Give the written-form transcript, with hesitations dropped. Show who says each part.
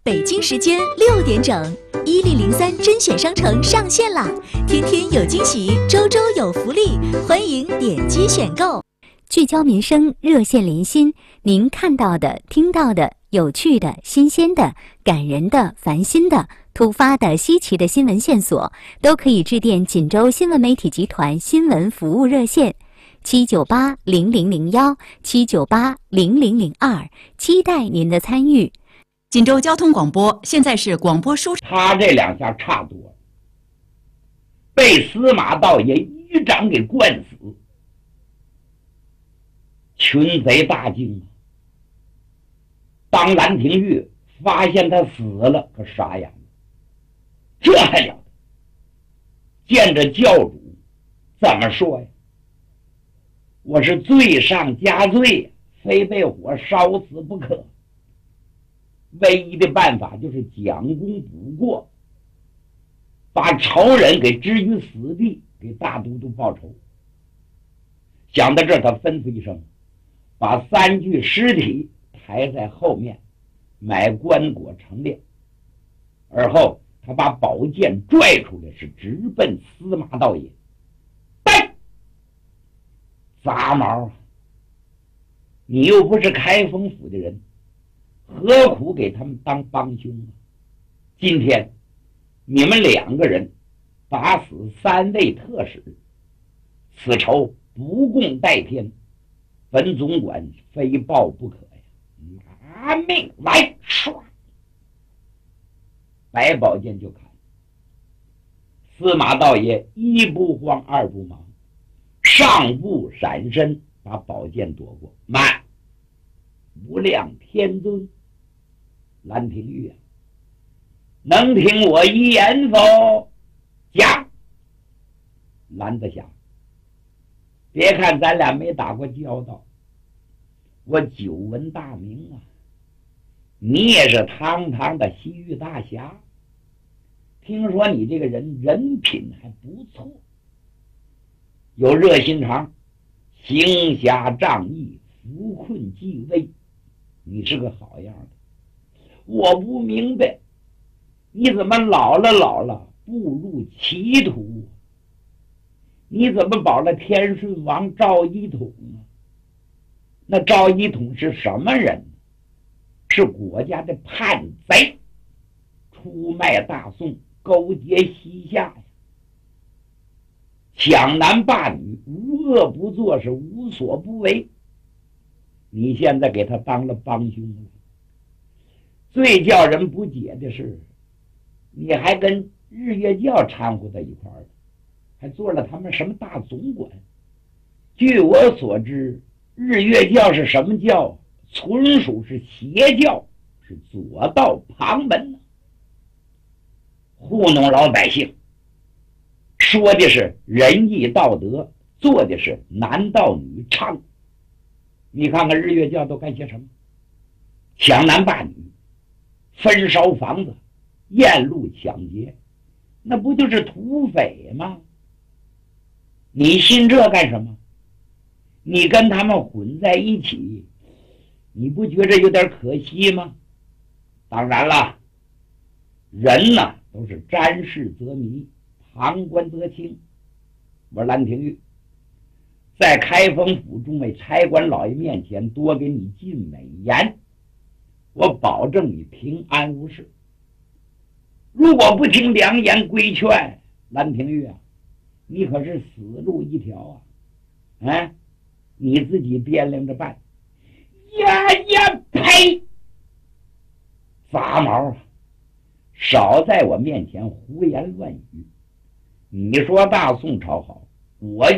Speaker 1: 北京时间6点整，1003甄选商城上线啦！天天有惊喜，周周有福利，欢迎点击选购。聚焦民生，热线临心，您看到的、听到的、有趣的、新鲜的、感人的、烦心的、突发的、稀奇的新闻线索，都可以致电锦州新闻媒体集团新闻服务热线798-0001，798-0002，期待您的参与。锦州交通广播现在是广播书。
Speaker 2: 他这两下差多了，被司马道爷一掌给灌死，群贼大惊啊！当兰亭玉发现他死了，可傻眼了，这还了得？见着教主怎么说呀？我是罪上加罪，非被火烧死不可。唯一的办法就是将功补过，把仇人给置于死地，给大都督报仇。想到这儿，他吩咐一声，把3具尸体抬在后面，买棺椁陈列。而后他把宝剑拽出来，是直奔司马道爷。带杂毛，你又不是开封府的人，何苦给他们当帮凶啊？今天你们2个人打死3位特使，此仇不共戴天，本总管非报不可呀！拿命来！唰，白宝剑就砍。司马道爷一不慌二不忙，上步闪身，把宝剑夺过。慢！无量天尊，兰亭玉啊，能听我一言否？讲。拦得下。别看咱俩没打过交道，我久闻大名啊，你也是堂堂的西域大侠。听说你这个人品还不错，有热心肠，行侠仗义，扶困济危，你是个好样的。我不明白，你怎么老了步入歧途？你怎么保了天顺王赵一统啊？那赵一统是什么人？是国家的叛贼，出卖大宋，勾结西夏呀，抢男霸女，无恶不作，是无所不为。你现在给他当了帮凶了。最叫人不解的是，你还跟日月教掺和在一块儿，还做了他们什么大总管。据我所知，日月教是什么教？纯属是邪教，是左道旁门，糊弄老百姓，说的是仁义道德，做的是男盗女娼。你看看日月教都干些什么？抢男霸女，焚烧房子，沿路抢劫，那不就是土匪吗？你信这干什么？你跟他们混在一起，你不觉着有点可惜吗？当然了，人呢都是沾事则迷，旁观则清。我兰亭玉在开封府众位差官老爷面前多给你进美言，我保证你平安无事。如果不听良言规劝，兰亭玉啊，你可是死路一条啊！你自己掂量着办。呀，呸！杂毛啊，少在我面前胡言乱语。你说大宋朝好，我